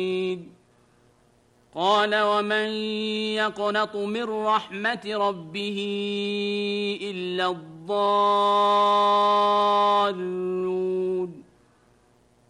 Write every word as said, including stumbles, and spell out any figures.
قال ومن يقنط من رحمة ربه إلا الضالون